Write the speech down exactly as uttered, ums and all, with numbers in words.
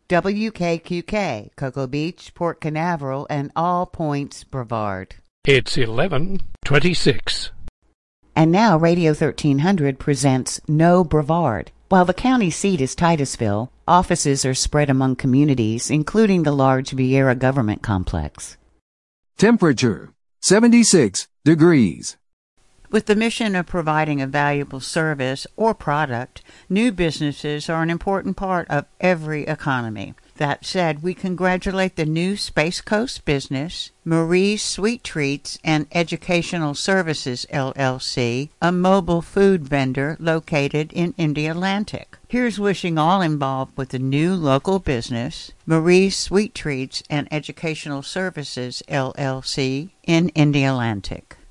W K Q K, Cocoa Beach, Port Canaveral, and All Points, Brevard. It's eleven twenty-six. And now Radio thirteen hundred presents No Brevard. While the county seat is Titusville, offices are spread among communities, including the large Vieira Government Complex. Temperature, seventy-six degrees. With the mission of providing a valuable service or product, new businesses are an important part of every economy. That said, we congratulate the new Space Coast business, Marie's Sweet Treats and Educational Services, L L C, a mobile food vendor located in Indialantic. Here's wishing all involved with the new local business, Marie's Sweet Treats and Educational Services, L L C, in Indialantic.